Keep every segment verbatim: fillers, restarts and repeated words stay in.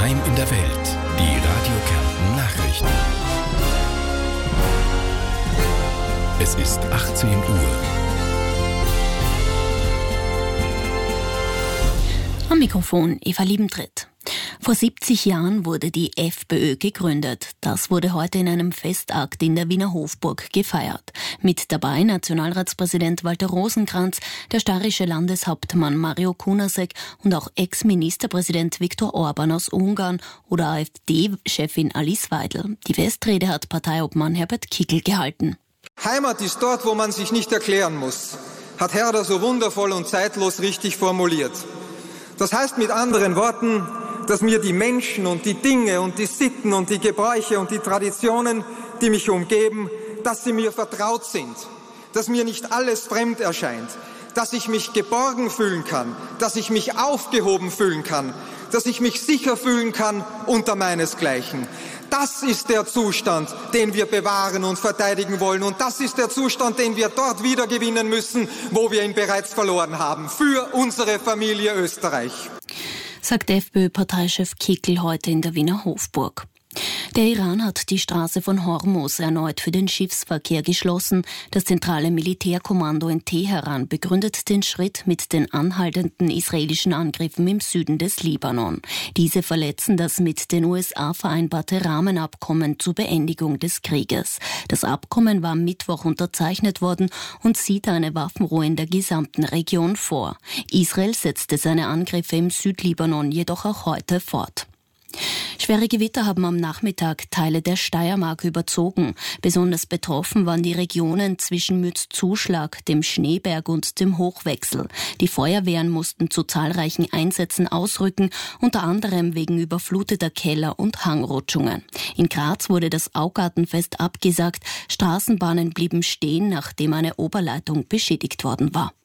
Daheim in der Welt. Die Radio Kärnten Nachrichten. Es ist achtzehn Uhr. Am Mikrofon Eva Liebentritt. Vor siebzig Jahren wurde die FPÖ gegründet. Das wurde heute in einem Festakt in der Wiener Hofburg gefeiert. Mit dabei Nationalratspräsident Walter Rosenkranz, der steirische Landeshauptmann Mario Kunasek und auch Ex-Ministerpräsident Viktor Orban aus Ungarn oder AfD-Chefin Alice Weidel. Die Festrede hat Parteiobmann Herbert Kickl gehalten. Heimat ist dort, wo man sich nicht erklären muss, hat Herder so wundervoll und zeitlos richtig formuliert. Das heißt mit anderen Worten, dass mir die Menschen und die Dinge und die Sitten und die Gebräuche und die Traditionen, die mich umgeben, dass sie mir vertraut sind, dass mir nicht alles fremd erscheint, dass ich mich geborgen fühlen kann, dass ich mich aufgehoben fühlen kann, dass ich mich sicher fühlen kann unter meinesgleichen. Das ist der Zustand, den wir bewahren und verteidigen wollen. Und das ist der Zustand, den wir dort wiedergewinnen müssen, wo wir ihn bereits verloren haben. Für unsere Familie Österreich. Sagt FPÖ-Parteichef Kickl heute in der Wiener Hofburg. Der Iran hat die Straße von Hormuz erneut für den Schiffsverkehr geschlossen. Das zentrale Militärkommando in Teheran begründet den Schritt mit den anhaltenden israelischen Angriffen im Süden des Libanon. Diese verletzen das mit den U S A vereinbarte Rahmenabkommen zur Beendigung des Krieges. Das Abkommen war am Mittwoch unterzeichnet worden und sieht eine Waffenruhe in der gesamten Region vor. Israel setzte seine Angriffe im Südlibanon jedoch auch heute fort. Schwere Gewitter haben am Nachmittag Teile der Steiermark überzogen. Besonders betroffen waren die Regionen zwischen Mützzuschlag, dem Schneeberg und dem Hochwechsel. Die Feuerwehren mussten zu zahlreichen Einsätzen ausrücken, unter anderem wegen überfluteter Keller und Hangrutschungen. In Graz wurde das Augartenfest abgesagt, Straßenbahnen blieben stehen, nachdem eine Oberleitung beschädigt worden war.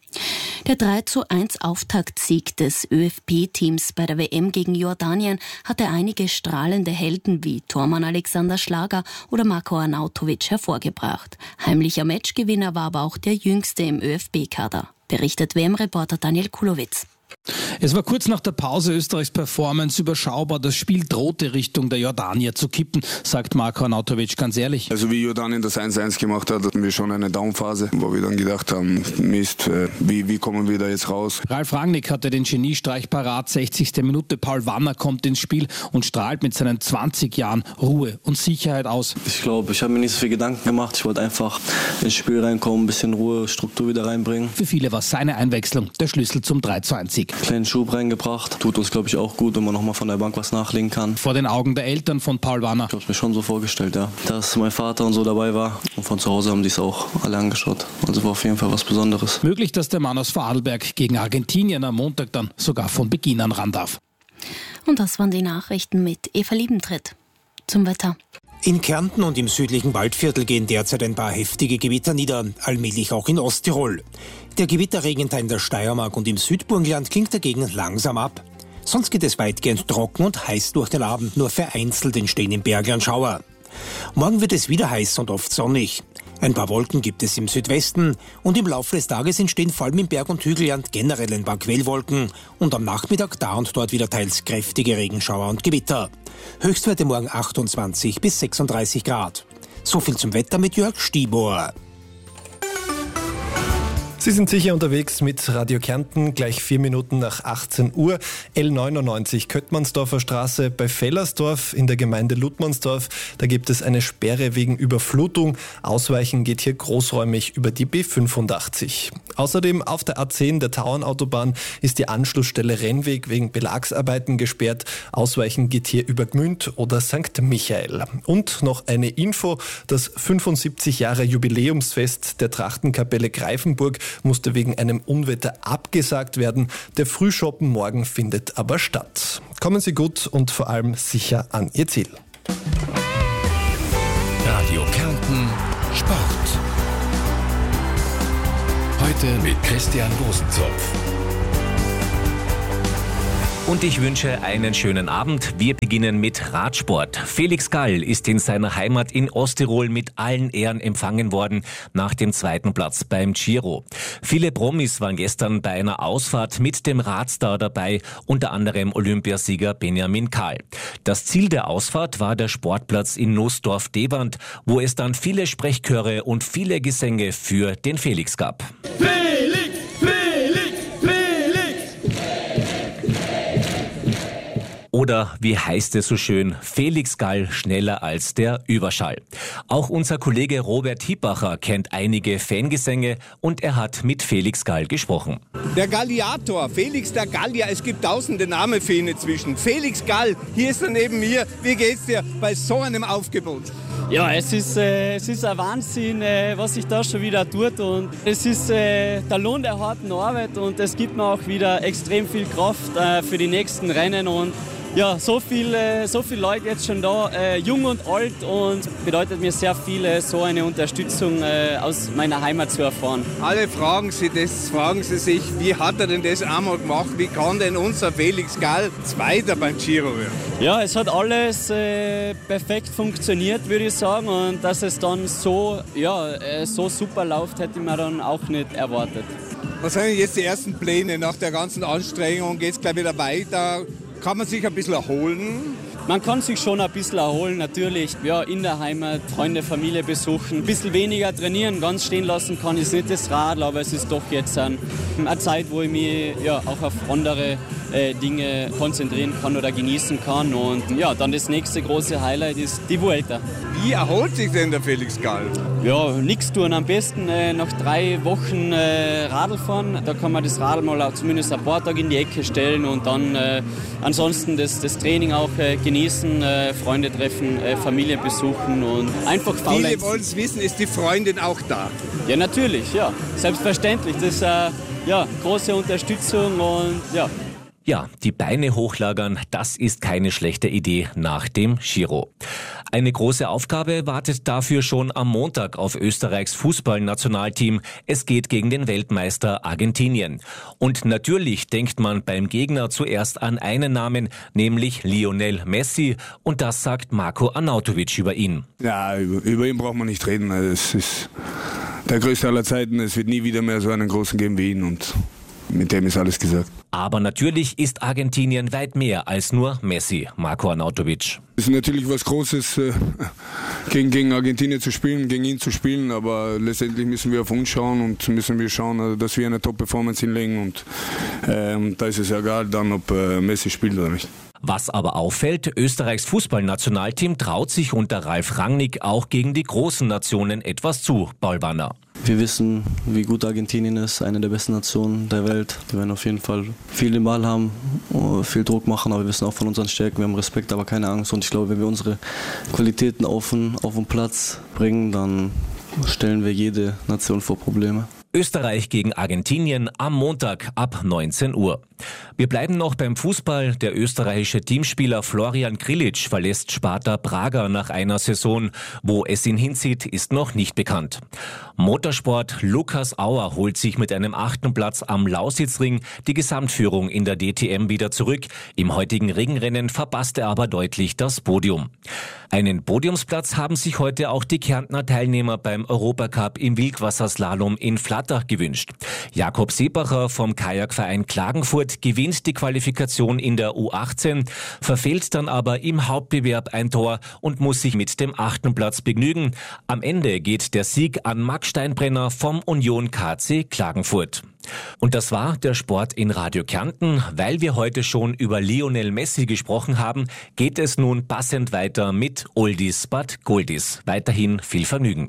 Der drei zu eins Auftaktsieg des ÖFP-Teams bei der W M gegen Jordanien hatte einige strahlende Helden wie Tormann Alexander Schlager oder Marko Arnautovic hervorgebracht. Heimlicher Matchgewinner war aber auch der jüngste im ÖFP-Kader, berichtet W M-Reporter Daniel Kulowitz. Es war kurz nach der Pause Österreichs Performance überschaubar. Das Spiel drohte Richtung der Jordanier zu kippen, sagt Marko Arnautovic ganz ehrlich. Also wie Jordanien das eins eins gemacht hat, hatten wir schon eine Downphase, wo wir dann gedacht haben, Mist, wie, wie kommen wir da jetzt raus? Ralf Rangnick hatte den Geniestreich parat, sechzigste Minute. Paul Wanner kommt ins Spiel und strahlt mit seinen zwanzig Jahren Ruhe und Sicherheit aus. Ich glaube, ich habe mir nicht so viel Gedanken gemacht. Ich wollte einfach ins Spiel reinkommen, ein bisschen Ruhe, Struktur wieder reinbringen. Für viele war seine Einwechslung der Schlüssel zum drei zu eins Sieg. Kleinen Schub reingebracht. Tut uns, glaube ich, auch gut, wenn man nochmal von der Bank was nachlegen kann. Vor den Augen der Eltern von Paul Wanner. Ich habe es mir schon so vorgestellt, ja. Dass mein Vater und so dabei war. Und von zu Hause haben die es auch alle angeschaut. Also war auf jeden Fall was Besonderes. Möglich, dass der Mann aus Vorarlberg gegen Argentinien am Montag dann sogar von Beginn an ran darf. Und das waren die Nachrichten mit Eva Liebentritt. Zum Wetter. In Kärnten und im südlichen Waldviertel gehen derzeit ein paar heftige Gewitter nieder, allmählich auch in Osttirol. Der Gewitterregenteil in der Steiermark und im Südburgenland klingt dagegen langsam ab. Sonst geht es weitgehend trocken und heiß durch den Abend, nur vereinzelt entstehen im Bergland Schauer. Morgen wird es wieder heiß und oft sonnig. Ein paar Wolken gibt es im Südwesten und im Laufe des Tages entstehen vor allem im Berg- und Hügelland generell ein paar Quellwolken und am Nachmittag da und dort wieder teils kräftige Regenschauer und Gewitter. Höchstwerte morgen achtundzwanzig bis sechsunddreißig Grad. So viel zum Wetter mit Jörg Stibor. Sie sind sicher unterwegs mit Radio Kärnten, gleich vier Minuten nach achtzehn Uhr. L neunundneunzig Köttmannsdorfer Straße bei Fellersdorf in der Gemeinde Ludmannsdorf. Da gibt es eine Sperre wegen Überflutung. Ausweichen geht hier großräumig über die B fünfundachtzig. Außerdem auf der A zehn der Tauernautobahn ist die Anschlussstelle Rennweg wegen Belagsarbeiten gesperrt. Ausweichen geht hier über Gmünd oder Sankt Michael. Und noch eine Info, das fünfundsiebzig Jahre Jubiläumsfest der Trachtenkapelle Greifenburg musste wegen einem Unwetter abgesagt werden. Der Frühschoppen morgen findet aber statt. Kommen Sie gut und vor allem sicher an Ihr Ziel. Radio Kärnten Sport. Heute mit Christian Rosenzopf. Und ich wünsche einen schönen Abend. Wir beginnen mit Radsport. Felix Gall ist in seiner Heimat in Osttirol mit allen Ehren empfangen worden nach dem zweiten Platz beim Giro. Viele Promis waren gestern bei einer Ausfahrt mit dem Radstar dabei, unter anderem Olympiasieger Benjamin Kahl. Das Ziel der Ausfahrt war der Sportplatz in Nussdorf-Dewand, wo es dann viele Sprechchöre und viele Gesänge für den Felix gab. Felix! Oder wie heißt es so schön, Felix Gall schneller als der Überschall. Auch unser Kollege Robert Hippacher kennt einige Fangesänge und er hat mit Felix Gall gesprochen. Der Galliator, Felix der Gallier, es gibt tausende Namen für ihn inzwischen. Felix Gall, hier ist er neben mir. Wie geht's dir bei so einem Aufgebot? Ja, es ist, äh, es ist ein Wahnsinn, äh, was sich da schon wieder tut, und es ist äh, der Lohn der harten Arbeit, und es gibt mir auch wieder extrem viel Kraft äh, für die nächsten Rennen. Und ja, so viele so viel Leute jetzt schon da, äh, jung und alt, und bedeutet mir sehr viel, äh, so eine Unterstützung äh, aus meiner Heimat zu erfahren. Alle fragen Sie das, fragen Sie sich, wie hat er denn das einmal gemacht? Wie kann denn unser Felix Gall Zweiter beim Giro werden? Ja, es hat alles äh, perfekt funktioniert, würde ich sagen, und dass es dann so, ja, äh, so super läuft, hätte ich mir dann auch nicht erwartet. Was sind jetzt die ersten Pläne nach der ganzen Anstrengung? Geht es gleich wieder weiter? Kann man sich ein bisschen erholen? Man kann sich schon ein bisschen erholen, natürlich. Ja, in der Heimat, Freunde, Familie besuchen. Ein bisschen weniger trainieren, ganz stehen lassen kann ich nicht das Radl, aber es ist doch jetzt ein, eine Zeit, wo ich mich ja, auch auf andere äh, Dinge konzentrieren kann oder genießen kann. Und ja, dann das nächste große Highlight ist die Vuelta. Wie erholt sich denn der Felix Gall? Ja, nichts tun. Am besten äh, nach drei Wochen äh, Radl fahren. Da kann man das Radl mal auch zumindest ein paar Tage in die Ecke stellen und dann äh, ansonsten das, das Training auch äh, genießen, äh, Freunde treffen, äh, Familie besuchen und einfach faulenzen. Viele wollen es wissen, ist die Freundin auch da? Ja, natürlich, ja. Selbstverständlich. Das ist äh, ja, große Unterstützung und ja. Ja, die Beine hochlagern, das ist keine schlechte Idee nach dem Giro. Eine große Aufgabe wartet dafür schon am Montag auf Österreichs Fußballnationalteam. Es geht gegen den Weltmeister Argentinien. Und natürlich denkt man beim Gegner zuerst an einen Namen, nämlich Lionel Messi. Und das sagt Marko Arnautovic über ihn. Ja, über, über ihn braucht man nicht reden. Es ist der größte aller Zeiten. Es wird nie wieder mehr so einen großen geben wie ihn. Und mit dem ist alles gesagt. Aber natürlich ist Argentinien weit mehr als nur Messi, Marko Arnautovic. Es ist natürlich was Großes, äh, gegen, gegen Argentinien zu spielen, gegen ihn zu spielen, aber letztendlich müssen wir auf uns schauen und müssen wir schauen, dass wir eine Top-Performance hinlegen, und äh, da ist es egal dann, ob äh, Messi spielt oder nicht. Was aber auffällt, Österreichs Fußballnationalteam traut sich unter Ralf Rangnick auch gegen die großen Nationen etwas zu, Paul Wanner. Wir wissen, wie gut Argentinien ist, eine der besten Nationen der Welt. Wir werden auf jeden Fall viel den Ball haben, viel Druck machen, aber wir wissen auch von unseren Stärken, wir haben Respekt, aber keine Angst. Und ich glaube, wenn wir unsere Qualitäten auf den, auf den Platz bringen, dann stellen wir jede Nation vor Probleme. Österreich gegen Argentinien am Montag ab neunzehn Uhr. Wir bleiben noch beim Fußball. Der österreichische Teamspieler Florian Grillitsch verlässt Sparta Praga nach einer Saison. Wo es ihn hinzieht, ist noch nicht bekannt. Motorsport: Lukas Auer holt sich mit einem achten Platz am Lausitzring die Gesamtführung in der D T M wieder zurück. Im heutigen Regenrennen verpasste er aber deutlich das Podium. Einen Podiumsplatz haben sich heute auch die Kärntner Teilnehmer beim Europacup im Wildwasserslalom in Flattach gewünscht. Jakob Seebacher vom Kajakverein Klagenfurt gewinnt die Qualifikation in der U achtzehn, verfehlt dann aber im Hauptbewerb ein Tor und muss sich mit dem achten Platz begnügen. Am Ende geht der Sieg an Max Steinbrenner vom Union K C Klagenfurt. Und das war der Sport in Radio Kärnten. Weil wir heute schon über Lionel Messi gesprochen haben, geht es nun passend weiter mit Oldies but Goldies. Weiterhin viel Vergnügen.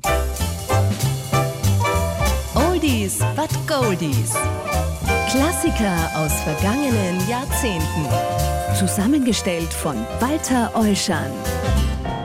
Oldies but Goldies. Klassiker aus vergangenen Jahrzehnten. Zusammengestellt von Walter Euschan.